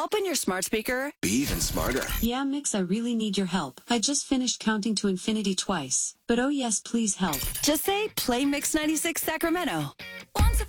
Open your smart speaker. Be even smarter. Yeah, Mix, I really need your help. I just finished counting to infinity twice. But oh yes, please help. Just say play Mix 96 Sacramento.